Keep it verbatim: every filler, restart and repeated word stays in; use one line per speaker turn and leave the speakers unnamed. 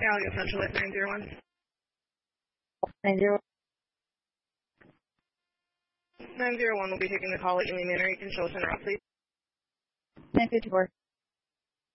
Yeah, I'll get Central at nine zero one.
nine zero
nine zero one will be taking the call at Ely Manor. You can show us in route, please.
nine fifty-four.